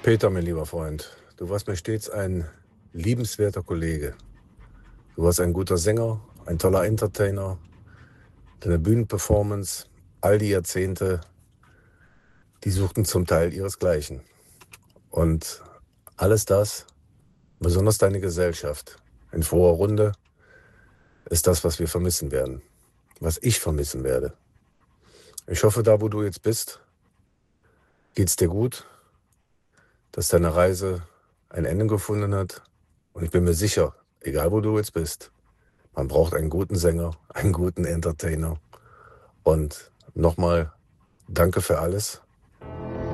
Peter, mein lieber Freund, du warst mir stets ein liebenswerter Kollege. Du warst ein guter Sänger, ein toller Entertainer. Deine Bühnenperformance, all die Jahrzehnte, die suchten zum Teil ihresgleichen. Und alles das, besonders deine Gesellschaft, in froher Runde, ist das, was wir vermissen werden. Was ich vermissen werde. Ich hoffe, da wo du jetzt bist, geht's dir gut, dass deine Reise ein Ende gefunden hat. Und ich bin mir sicher, egal wo du jetzt bist, man braucht einen guten Sänger, einen guten Entertainer. Und nochmal, danke für alles.